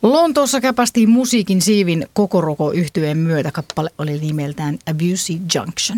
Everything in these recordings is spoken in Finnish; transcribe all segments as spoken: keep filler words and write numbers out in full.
Lontoossa käpästiin musiikin siivin Kokoroko-yhtyeen myötä. Kappale oli nimeltään Abusive Junction.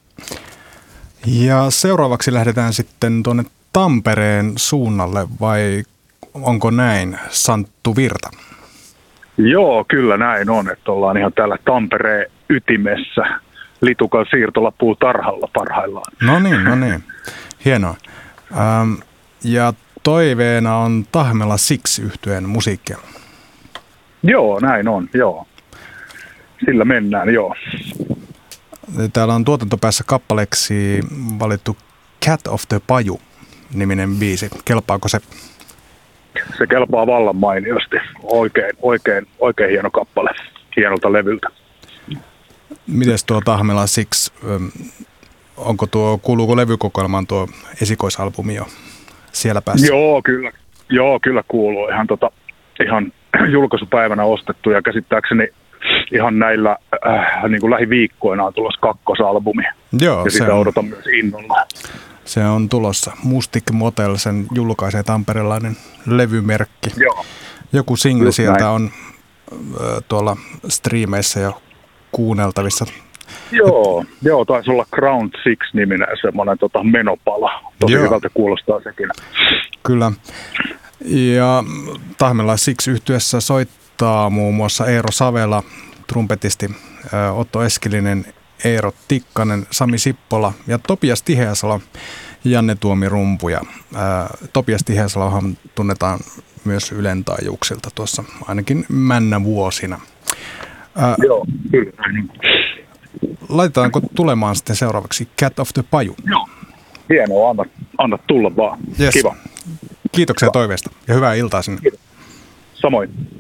Ja seuraavaksi lähdetään sitten tuonne Tampereen suunnalle, vai onko näin, Santtu Virta? Joo, kyllä näin on, että ollaan ihan täällä Tampereen ytimessä Litukan siirtolapuutarhalla parhaillaan. No niin, no niin. Hienoa. Ähm, ja toiveena on Tahmela Six-yhtyeen musiikkia. Joo, näin on, joo. Sillä mennään, joo. Täällä on tuotantopäässä kappaleeksi valittu Cat of the Paju-niminen biisi. Kelpaako se? Se kelpaa vallan mainiosti. Oikein, oikein, oikein hieno kappale. Hienolta levyltä. Mites tuo Tahmela Six, onko tuo, kuuluuko levykokoelmaan tuo esikoisalbumi jo siellä päässä? Joo, kyllä. Joo, kyllä kuuluu. Ihan, tota, ihan julkaisupäivänä ostettu ja käsittääkseni ihan näillä äh, niin kuin lähiviikkoina on tulossa kakkosalbumi. Joo, ja sitä on, odotan myös innolla. Se on tulossa. Mustic Motel, sen julkaisee tamperelainen levymerkki. Joo. Joku single Just sieltä näin. on äh, tuolla striimeissä jo kuunneltavissa. Joo, joo, taisi olla Ground Six-niminen semmoinen tota, menopala. Tosi Joo. Hyvältä kuulostaa sekin. Kyllä. Ja Tahmela Six-yhtyessä soittaa muun muassa Eero Savela, trumpetisti, Otto Eskilinen, Eero Tikkanen, Sami Sippola ja Topias Tiheäsalo, Janne Tuomi rumpuja. Topias Tiheäsalohan tunnetaan myös Ylen taajuuksilta tuossa ainakin männä vuosina. Ää, Joo, kyllä. Laitetaanko tulemaan sitten seuraavaksi Cat of the Paju? Joo. Hienoa, anna, anna tulla vaan. Yes. Kiva. Kiitoksia toiveesta ja hyvää iltaa sinne. Kiitos. Samoin.